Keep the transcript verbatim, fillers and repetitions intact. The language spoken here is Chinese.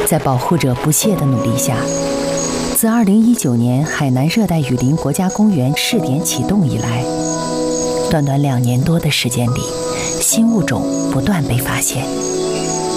在保护者不懈的努力下，自二零一九年海南热带雨林国家公园试点启动以来，短短两年多的时间里，新物种不断被发现。